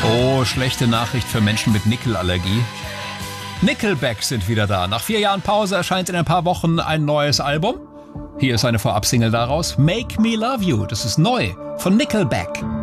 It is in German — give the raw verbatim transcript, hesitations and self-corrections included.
Oh, schlechte Nachricht für Menschen mit Nickelallergie. Nickelback sind wieder da. Nach vier Jahren Pause erscheint in ein paar Wochen ein neues Album. Hier ist eine Vorabsingle daraus. Make Me Love You. Das ist neu von Nickelback.